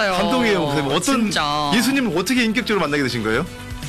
맞아요. 감동이에요. 목사님. 어떤 진짜. 예수님을 어떻게 인격적으로 만나게 되신 거예요?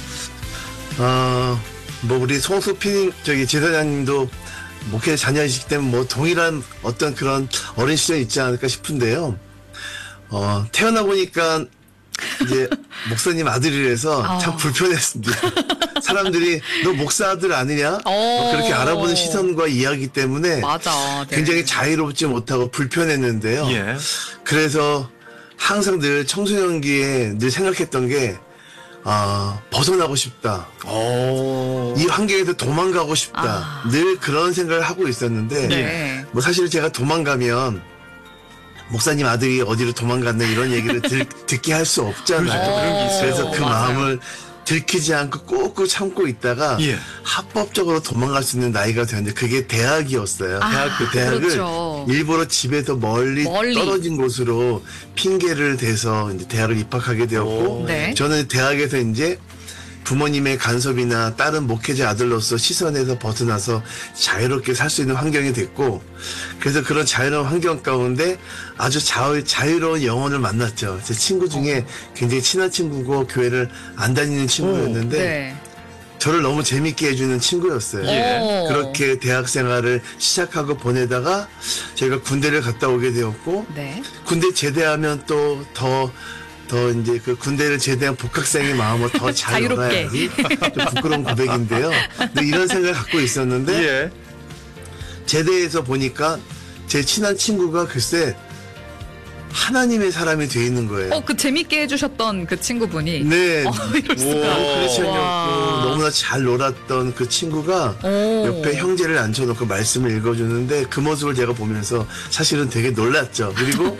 뭐 우리 송수필 제사장님도 목회 자녀이시기 때문에 뭐 동일한 어떤 그런 어린 시절이 있지 않을까 싶은데요. 태어나 보니까 이제 목사님 아들이라서 참 불편했습니다. 사람들이 너 목사 아들 아니냐? 뭐 그렇게 알아보는 시선과 이야기 때문에 맞아. 네. 굉장히 자유롭지 못하고 불편했는데요. 예. 그래서 항상 늘 청소년기에 늘 생각했던 게 벗어나고 싶다. 이 환경에서 도망가고 싶다. 늘 그런 생각을 하고 있었는데 네. 뭐 사실 제가 도망가면 목사님 아들이 어디로 도망갔네 이런 얘기를 듣게 할 수 없잖아요. 그런 게 있어요. 그래서 그 맞아요. 마음을 들키지 않고 꾹꾹 참고 있다가 예. 합법적으로 도망갈 수 있는 나이가 되었는데 그게 대학이었어요. 그 대학을 그렇죠. 일부러 집에서 멀리 떨어진 곳으로 핑계를 대서 이제 대학을 입학하게 되었고 네. 저는 대학에서 이제 부모님의 간섭이나 다른 목회자 아들로서 시선에서 벗어나서 자유롭게 살 수 있는 환경이 됐고 그래서 그런 자유로운 환경 가운데 아주 자유로운 영혼을 만났죠. 제 친구 중에 굉장히 친한 친구고 교회를 안 다니는 친구였는데 네. 저를 너무 재밌게 해주는 친구였어요. 예. 그렇게 대학 생활을 시작하고 보내다가 저희가 군대를 갔다 오게 되었고 네. 군대 제대하면 또 더 이제 그 군대를 제대한 복학생의 마음을 더 잘 자유롭게. 알아야지. 좀 부끄러운 고백인데요. 근데 이런 생각을 갖고 있었는데 예. 제대해서 보니까 제 친한 친구가 글쎄 하나님의 사람이 돼 있는 거예요. 그 재밌게 해주셨던 그 친구분이. 네. 이럴 수가. 크리스천이었고 와. 너무나 잘 놀았던 그 친구가 옆에 형제를 앉혀놓고 말씀을 읽어주는데 그 모습을 제가 보면서 사실은 되게 놀랐죠. 그리고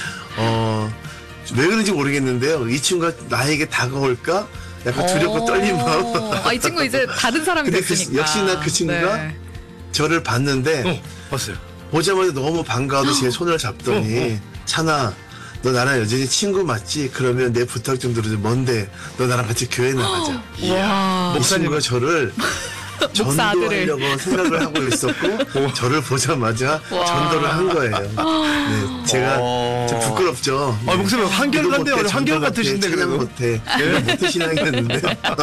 왜 그런지 모르겠는데요. 이 친구가 나에게 다가올까? 약간 두렵고 떨린 마음. 이 친구 이제 다른 사람이 근데 됐으니까. 역시나 그 친구가 네. 저를 봤는데 봤어요. 보자마자 너무 반가워서 제 손을 잡더니 찬아 너 나랑 여전히 친구 맞지? 그러면 내 부탁 좀 들어줘. 뭔데? 너 나랑 같이 교회 나가자. 와. 이 친구가 저를 목사 아들을. 전도하려고 생각을 하고 있었고 저를 보자마자 와. 전도를 한 거예요. 네, 제가 좀 부끄럽죠. 네. 목사님 한결같네요. 기도 못해, 한결같 전도 으신데 찬양 그래도. 못해. 못해 신앙이었는데.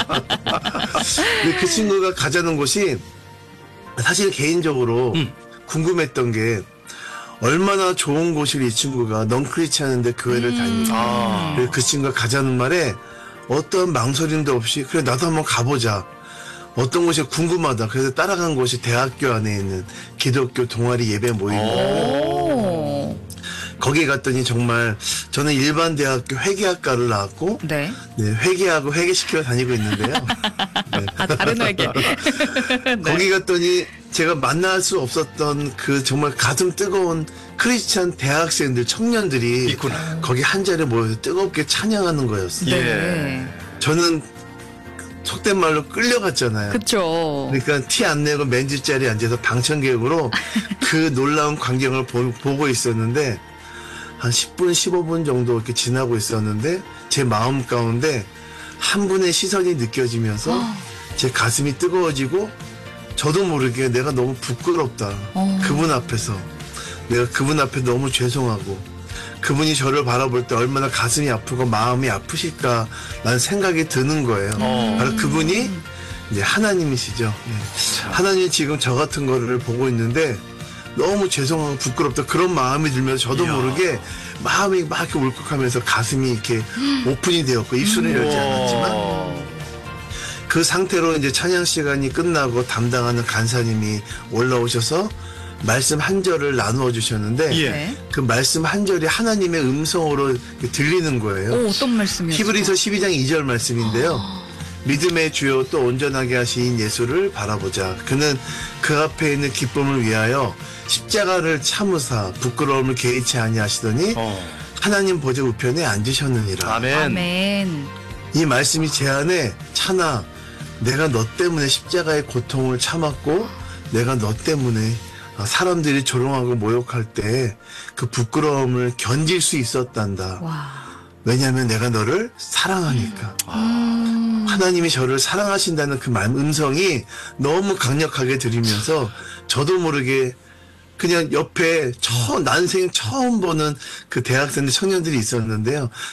근데 그 친구가 가자는 곳이 사실 개인적으로 궁금했던 게 얼마나 좋은 곳을 이 친구가 넌크리스찬인데 교회를 다니까. 그래서 그 친구가 가자는 말에 어떤 망설임도 없이 그래 나도 한번 가보자. 어떤 곳이 궁금하다. 그래서 따라간 곳이 대학교 안에 있는 기독교 동아리 예배 모임이었고 거기에 갔더니 정말 저는 일반 대학교 회계학과를 나왔고 네. 네, 회계하고 회계시켜 다니고 있는데요. 네. 다른 회계. 네. 거기 갔더니 제가 만날 수 없었던 그 정말 가슴 뜨거운 크리스찬 대학생들 청년들이 있구나. 거기 한 자리에 모여서 뜨겁게 찬양하는 거였어요. 네. 저는 속된 말로 끌려갔잖아요. 그쵸. 그러니까 티 안 내고 맨 뒷자리에 앉아서 방청객으로 그 놀라운 광경을 보고 있었는데 한 10분, 15분 정도 이렇게 지나고 있었는데 제 마음 가운데 한 분의 시선이 느껴지면서 제 가슴이 뜨거워지고 저도 모르게 내가 너무 부끄럽다. 그분 앞에서. 내가 그분 앞에 너무 죄송하고 그분이 저를 바라볼 때 얼마나 가슴이 아프고 마음이 아프실까라는 생각이 드는 거예요. 바로 그분이 이제 하나님이시죠. 네. 하나님이 지금 저 같은 거를 보고 있는데 너무 죄송하고 부끄럽다 그런 마음이 들면서 저도 모르게 마음이 막 이렇게 울컥하면서 가슴이 이렇게 오픈이 되었고 입술은 열지 않았지만 그 상태로 이제 찬양 시간이 끝나고 담당하는 간사님이 올라오셔서 말씀 한 절을 나누어 주셨는데 예. 네. 그 말씀 한 절이 하나님의 음성으로 들리는 거예요. 어떤 말씀이었어요? 히브리서 12장 2절 말씀인데요. 믿음의 주요 또 온전하게 하신 예수를 바라보자. 그는 그 앞에 있는 기쁨을 위하여 십자가를 참으사 부끄러움을 개의치 아니하시더니 하나님 보좌 우편에 앉으셨느니라. 아멘. 아멘. 이 말씀이 제 안에 찬아 내가 너 때문에 십자가의 고통을 참았고 내가 너 때문에 사람들이 조롱하고 모욕할 때 그 부끄러움을 견딜 수 있었단다. 와. 왜냐하면 내가 너를 사랑하니까. 하나님이 저를 사랑하신다는 그 음성이 너무 강력하게 들리면서 저도 모르게 그냥 옆에 난생 처음 보는 그 대학생들 청년들이 있었는데요.